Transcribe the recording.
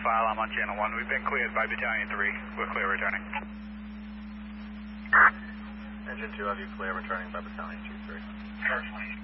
file. I'm on channel 1. We've been cleared by Battalion 3. We're clear returning. Engine 2, have you clear returning by Battalion 2-3?